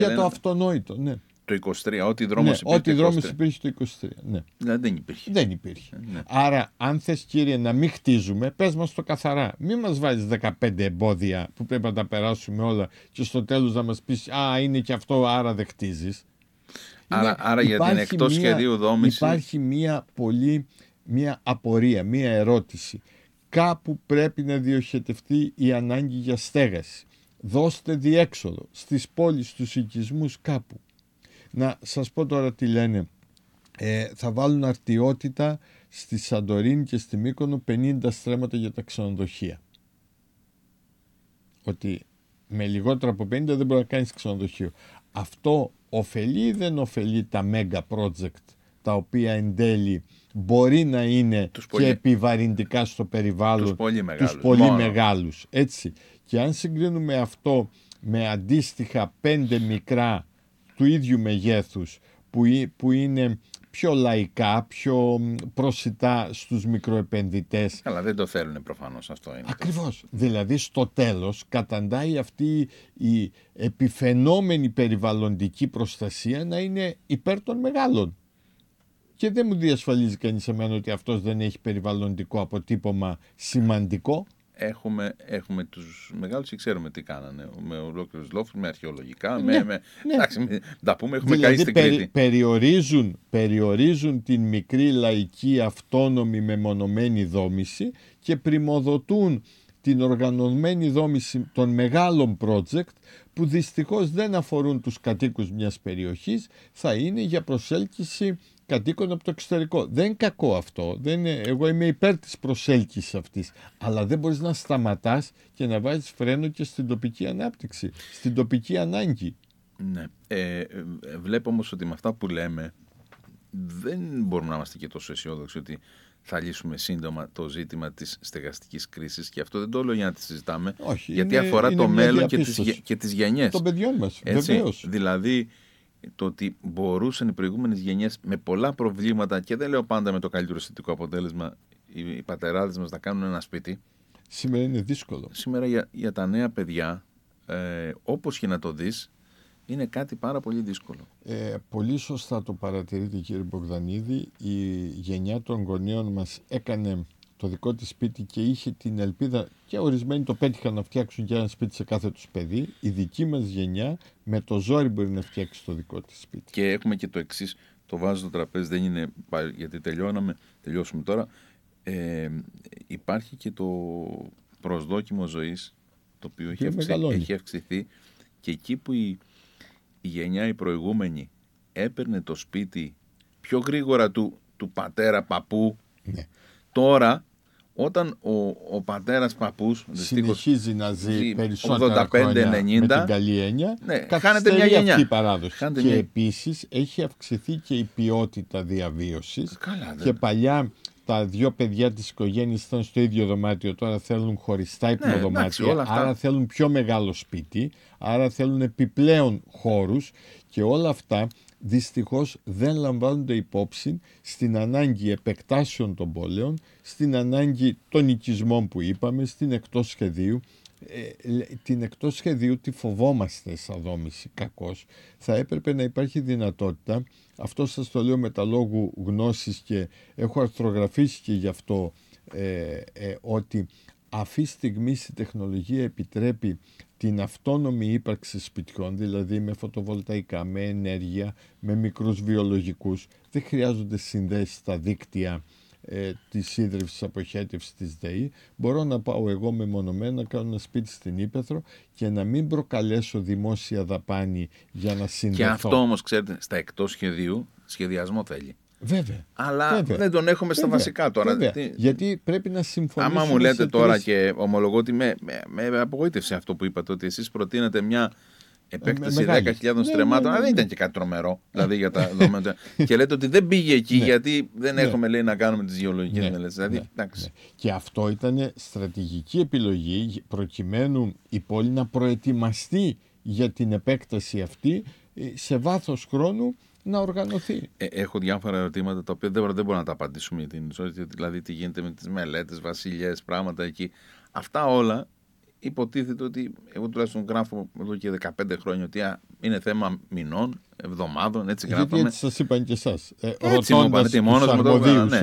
Για το αυτονόητο, ναι. Το 23, ό,τι δρόμος ναι, ό,τι δρόμος υπήρχε το 23. Ναι. Δηλαδή δεν υπήρχε. Δεν υπήρχε. Ναι. Άρα, αν θες, κύριε, να μην χτίζουμε, πες μας το καθαρά. Μην μας βάζεις 15 εμπόδια που πρέπει να τα περάσουμε όλα και στο τέλος να μας πεις «Α, είναι και αυτό, άρα δεν χτίζεις». Άρα για την εκτός σχεδίου δόμηση. Υπάρχει μία απορία, μία ερώτηση. Κάπου πρέπει να διοχετευτεί η ανάγκη για στέγαση. Δώστε διέξοδο στις πόλεις, στους οικισμούς κάπου. Να σας πω τώρα τι λένε. Θα βάλουν αρτιότητα στη Σαντορίνη και στη Μύκονο 50 στρέμματα για τα ξενοδοχεία. Ότι με λιγότερα από 50 δεν μπορεί να κάνεις ξενοδοχείο. Αυτό ωφελεί ή δεν ωφελεί τα mega project, τα οποία εν τέλει μπορεί να είναι και επιβαρυντικά στο περιβάλλον, τους πολύ μεγάλους. Έτσι. Και αν συγκρίνουμε αυτό με αντίστοιχα 5 μικρά του ίδιου μεγέθους που είναι πιο λαϊκά, πιο προσιτά στους μικροεπενδυτές. Αλλά δεν το θέλουν προφανώς αυτό. Είναι ακριβώς. Δηλαδή στο τέλος καταντάει αυτή η επιφαινόμενη περιβαλλοντική προστασία να είναι υπέρ των μεγάλων. Και δεν μου διασφαλίζει κανείς εμένα ότι αυτός δεν έχει περιβαλλοντικό αποτύπωμα σημαντικό. Έχουμε τους μεγάλους και ξέρουμε τι κάνανε. Με ολόκληρους λόφους, με αρχαιολογικά. Εντάξει, τα πούμε, έχουμε δηλαδή, καεί στην Κρήτη. Περιορίζουν την μικρή λαϊκή αυτόνομη μεμονωμένη δόμηση και πριμοδοτούν την οργανωμένη δόμηση των μεγάλων project που δυστυχώς δεν αφορούν τους κατοίκους μιας περιοχής, θα είναι για προσέλκυση κατοίκων από το εξωτερικό. Δεν είναι κακό αυτό. Εγώ είμαι υπέρ της προσέλκυσης αυτής. Αλλά δεν μπορείς να σταματάς και να βάζεις φρένο και στην τοπική ανάπτυξη, στην τοπική ανάγκη. Ναι. Βλέπω όμως ότι με αυτά που λέμε δεν μπορούμε να είμαστε και τόσο αισιόδοξοι ότι θα λύσουμε σύντομα το ζήτημα της στεγαστικής κρίσης, και αυτό δεν το λέω για να τη συζητάμε. Όχι, γιατί αφορά το μέλλον και τις γενιές των παιδιών μας. Βεβαίως. Δηλαδή το ότι μπορούσαν οι προηγούμενες γενιές με πολλά προβλήματα, και δεν λέω πάντα με το καλύτερο αισθητικό αποτέλεσμα, οι πατεράδες μας να κάνουν ένα σπίτι. Σήμερα είναι δύσκολο. Σήμερα για τα νέα παιδιά, όπως και να το δεις, είναι κάτι πάρα πολύ δύσκολο. Πολύ σωστά το παρατηρείτε, κύριε Μπογδανίδη. Η γενιά των γονέων μας έκανε το δικό της σπίτι και είχε την ελπίδα, και ορισμένοι το πέτυχαν, να φτιάξουν και ένα σπίτι σε κάθε τους παιδί. Η δική μας γενιά με το ζόρι μπορεί να φτιάξει το δικό της σπίτι. Και έχουμε και το εξής, το βάζω στο τραπέζι, δεν είναι, γιατί τελειώσουμε τώρα. Υπάρχει και το προσδόκιμο ζωής, το οποίο έχει αυξηθεί, και εκεί που η γενιά η προηγούμενη έπαιρνε το σπίτι πιο γρήγορα του πατέρα παππού, ναι. Τώρα όταν ο πατέρας παππούς συνεχίζει να ζει περισσότερα 85-90 χρόνια με την καλή έννοια, χάνεται μια γενιά. Αυτή η παράδοση. Και επίσης έχει αυξηθεί και η ποιότητα διαβίωσης. Και παλιά τα δύο παιδιά της οικογένειας ήταν στο ίδιο δωμάτιο, τώρα θέλουν χωριστά υπνοδωμάτια, άρα θέλουν πιο μεγάλο σπίτι, άρα θέλουν επιπλέον χώρους, και όλα αυτά δυστυχώς δεν λαμβάνονται υπόψη στην ανάγκη επεκτάσεων των πόλεων, στην ανάγκη των οικισμών που είπαμε, στην εκτός σχεδίου. Την εκτός σχεδίου τη φοβόμαστε σαν δόμηση, κακώς. Θα έπρεπε να υπάρχει δυνατότητα, αυτό σας το λέω με τα λόγου γνώσης και έχω αρθρογραφήσει και γι' αυτό, ότι αυτή τη στιγμή η τεχνολογία επιτρέπει την αυτόνομη ύπαρξη σπιτιών, δηλαδή με φωτοβολταϊκά, με ενέργεια, με μικρούς βιολογικούς. Δεν χρειάζονται συνδέσεις στα δίκτυα της ίδρυυσης αποχέτευσης της ΔΕΗ. Μπορώ να πάω εγώ μεμονωμένα να κάνω ένα σπίτι στην Ύπαιθρο και να μην προκαλέσω δημόσια δαπάνη για να συνδεθώ. Και αυτό όμως, ξέρετε, στα εκτός σχεδίου σχεδιασμό θέλει. Βέβαια. Αλλά δεν τον έχουμε στα βασικά τώρα. Γιατί πρέπει να συμφωνήσουμε. Άμα μου λέτε τώρα, και ομολογώ ότι με απογοήτευσε αυτό που είπατε, ότι εσείς προτείνετε μια επέκταση 10.000 στρεμμάτων, αλλά δεν ήταν και κάτι τρομερό. Δηλαδή για τα δεδομένα. Και λέτε ότι δεν πήγε εκεί γιατί δεν έχουμε, λέει, να κάνουμε τις γεωλογικές μελέτες. Δηλαδή, και αυτό ήταν στρατηγική επιλογή προκειμένου η πόλη να προετοιμαστεί για την επέκταση αυτή σε βάθος χρόνου να οργανωθεί. Έχω διάφορα ερωτήματα τα οποία δεν μπορώ να τα απαντήσουμε. Δηλαδή τι γίνεται με τις μελέτες, βασιλιές, πράγματα εκεί. Αυτά όλα υποτίθεται ότι εγώ τουλάχιστον γράφω εδώ και 15 χρόνια ότι είναι θέμα μηνών, εβδομάδων, έτσι γράφαμε. Γιατί σας είπαν και εσάς. Έτσι μου είπαν, μόνος μου το